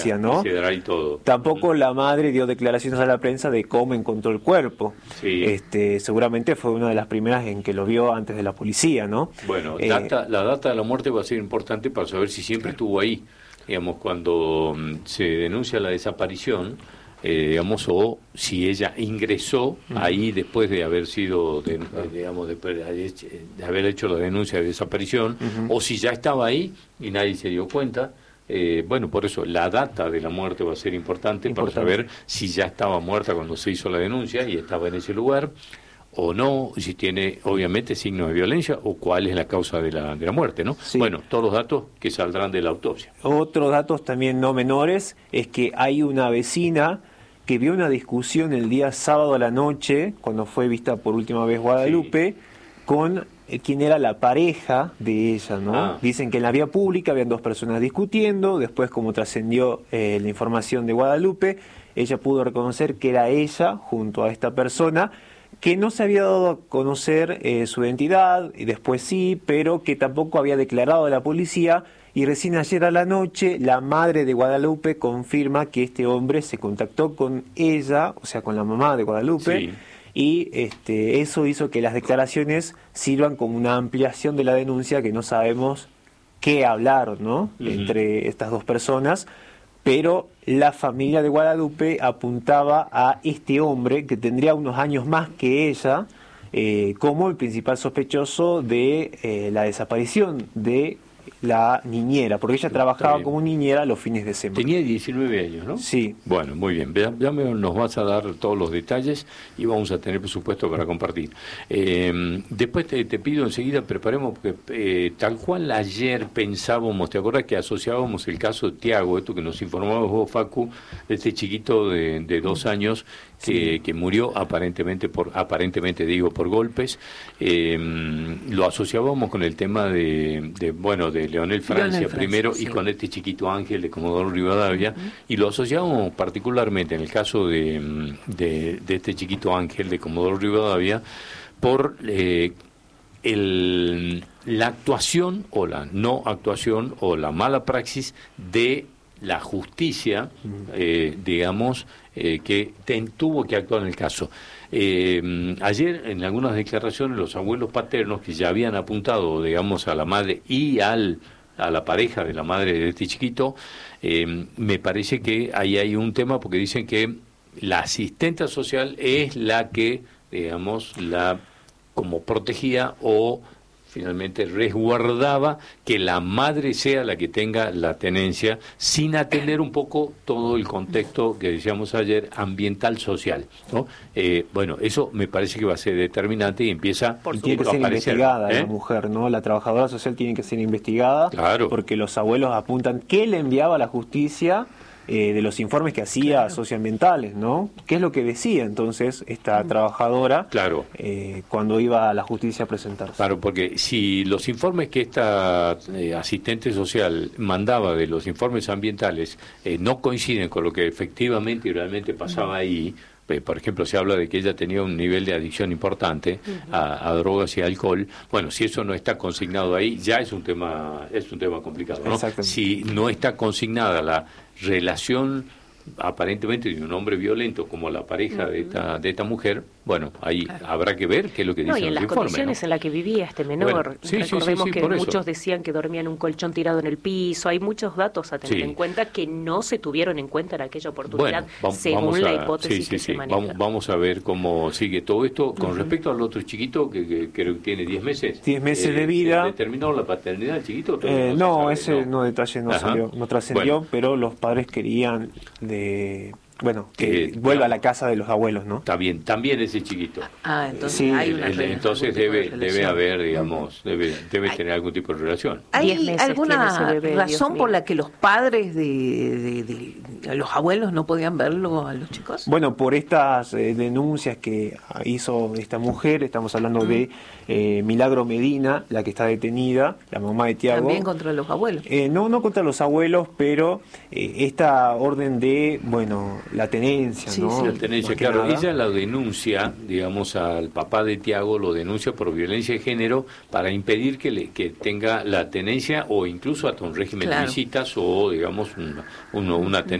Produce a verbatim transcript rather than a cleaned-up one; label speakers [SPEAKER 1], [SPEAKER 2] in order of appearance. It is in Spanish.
[SPEAKER 1] ¿no?
[SPEAKER 2] Y todo.
[SPEAKER 1] Tampoco la madre dio declaraciones a la prensa de cómo encontró el cuerpo.
[SPEAKER 2] Sí.
[SPEAKER 1] Este, seguramente fue una de las primeras en que lo vio antes de la policía, ¿no?
[SPEAKER 2] Bueno,
[SPEAKER 1] Eh,
[SPEAKER 2] data, la data de la muerte va a ser importante para saber si siempre estuvo ahí. Digamos, cuando mm, se denuncia la desaparición, eh, digamos, o si ella ingresó ahí después de haber sido, de, de, digamos, de, de haber hecho la denuncia de desaparición, uh-huh. o si ya estaba ahí y nadie se dio cuenta. Eh, bueno, por eso la data de la muerte va a ser importante, importante para saber si ya estaba muerta cuando se hizo la denuncia y estaba en ese lugar o no, si tiene obviamente signos de violencia o cuál es la causa de la, de la muerte, ¿no? Sí. Bueno, todos los datos que saldrán de la autopsia.
[SPEAKER 1] Otros datos también no menores es que hay una vecina que vio una discusión el día sábado a la noche, cuando fue vista por última vez Guadalupe, sí. con quién era la pareja de ella, ¿no? Ah. Dicen que en la vía pública habían dos personas discutiendo, después como trascendió eh, la información de Guadalupe, ella pudo reconocer que era ella junto a esta persona, que no se había dado a conocer eh, su identidad, y después sí, pero que tampoco había declarado a la policía, y recién ayer a la noche la madre de Guadalupe confirma que este hombre se contactó con ella, o sea, con la mamá de Guadalupe, sí. y este, eso hizo que las declaraciones sirvan como una ampliación de la denuncia, que no sabemos qué hablar, ¿no? Uh-huh. entre estas dos personas, pero la familia de Guadalupe apuntaba a este hombre, que tendría unos años más que ella, eh, como el principal sospechoso de eh, la desaparición de la niñera, porque ella trabajaba como niñera los fines de semana.
[SPEAKER 2] Tenía diecinueve años, ¿no?
[SPEAKER 1] Sí.
[SPEAKER 2] Bueno, muy bien. Ya, ya nos vas a dar todos los detalles y vamos a tener presupuesto para compartir. Eh, después te, te pido enseguida, preparemos, porque eh, tal cual ayer pensábamos, ¿te acuerdas que asociábamos el caso de Tiago, esto que nos informabas vos, Facu, de este chiquito de, de dos años que, sí. que murió aparentemente, por aparentemente digo, por golpes? Eh, lo asociábamos con el tema de, de bueno, de Leonel Francia, Leonel Francia primero, sí. y con este chiquito Ángel de Comodoro Rivadavia, uh-huh. y lo asociamos particularmente en el caso de, de, de este chiquito Ángel de Comodoro Rivadavia por eh, el, la actuación o la no actuación o la mala praxis de la justicia, uh-huh. eh, digamos, eh, que ten, tuvo que actuar en el caso. Eh, ayer en algunas declaraciones los abuelos paternos que ya habían apuntado, digamos, a la madre y al a la pareja de la madre de este chiquito, eh, me parece que ahí hay un tema, porque dicen que la asistente social es la que, digamos, la como protegía o finalmente resguardaba que la madre sea la que tenga la tenencia, sin atender un poco todo el contexto que decíamos ayer, ambiental, social, ¿no? Eh, bueno, eso me parece que va a ser determinante y empieza
[SPEAKER 1] Por tiene que ser
[SPEAKER 2] aparecer,
[SPEAKER 1] investigada,
[SPEAKER 2] ¿eh?
[SPEAKER 1] La mujer, ¿no? La trabajadora social tiene que ser investigada,
[SPEAKER 2] claro.
[SPEAKER 1] porque los abuelos apuntan que le enviaba a la justicia eh, de los informes que hacía claro. socioambientales, ¿no? ¿Qué es lo que decía entonces esta trabajadora
[SPEAKER 2] claro.
[SPEAKER 1] eh, cuando iba a la justicia a presentarse?
[SPEAKER 2] Claro, porque si los informes que esta eh, asistente social mandaba de los informes ambientales eh, no coinciden con lo que efectivamente y realmente pasaba ahí, eh, por ejemplo, se habla de que ella tenía un nivel de adicción importante uh-huh. a, a drogas y alcohol. Bueno, si eso no está consignado ahí, ya es un tema es un tema complicado, ¿no? Si no está consignada la relación aparentemente de un hombre violento como la pareja uh-huh. de esta de esta mujer, bueno, ahí claro. habrá que ver qué es lo que dice
[SPEAKER 3] no, y en las
[SPEAKER 2] informe,
[SPEAKER 3] condiciones
[SPEAKER 2] ¿no?
[SPEAKER 3] en las que vivía este menor.
[SPEAKER 2] Bueno, sí,
[SPEAKER 3] recordemos
[SPEAKER 2] sí, sí, sí,
[SPEAKER 3] que
[SPEAKER 2] por
[SPEAKER 3] muchos
[SPEAKER 2] eso.
[SPEAKER 3] decían que dormía en un colchón tirado en el piso. Hay muchos datos a tener
[SPEAKER 2] sí.
[SPEAKER 3] en cuenta que no se tuvieron en cuenta en aquella oportunidad,
[SPEAKER 2] bueno, va,
[SPEAKER 3] según
[SPEAKER 2] a,
[SPEAKER 3] la hipótesis
[SPEAKER 2] sí, sí,
[SPEAKER 3] que
[SPEAKER 2] sí.
[SPEAKER 3] se maneja.
[SPEAKER 2] Vamos, vamos a ver cómo sigue todo esto con
[SPEAKER 3] uh-huh.
[SPEAKER 2] respecto al otro chiquito que, que creo que tiene diez meses.
[SPEAKER 1] diez meses
[SPEAKER 2] eh,
[SPEAKER 1] de vida.
[SPEAKER 2] ¿Determinó la paternidad del chiquito?
[SPEAKER 1] Eh,
[SPEAKER 2] no,
[SPEAKER 1] no
[SPEAKER 2] se sabe,
[SPEAKER 1] ese no, no detalle no
[SPEAKER 2] Ajá.
[SPEAKER 1] salió, no trascendió,
[SPEAKER 2] bueno.
[SPEAKER 1] pero los padres querían de bueno, que
[SPEAKER 2] eh,
[SPEAKER 1] vuelva a la casa de los abuelos, ¿no?
[SPEAKER 2] Está bien, también ese chiquito.
[SPEAKER 3] Ah, entonces
[SPEAKER 1] sí,
[SPEAKER 3] hay una
[SPEAKER 2] el, el, entonces debe de debe haber, digamos, debe debe
[SPEAKER 4] hay,
[SPEAKER 2] tener algún tipo de relación.
[SPEAKER 4] ¿Hay alguna bebé, razón por la que los padres de, de, de, de los abuelos no podían verlo a los chicos?
[SPEAKER 1] Bueno, por estas eh, denuncias que hizo esta mujer, estamos hablando uh-huh. de eh, Milagro Medina, la que está detenida, la mamá de Tiago.
[SPEAKER 4] También contra los abuelos.
[SPEAKER 1] Eh, no, no contra los abuelos, pero eh, esta orden de, bueno, la tenencia,
[SPEAKER 2] sí,
[SPEAKER 1] ¿no?
[SPEAKER 2] Sí, la tenencia, claro. Nada. Ella la denuncia, digamos, al papá de Tiago, lo denuncia por violencia de género para impedir que le que tenga la tenencia o incluso hasta un régimen claro. de visitas o, digamos, un, un, una tenencia.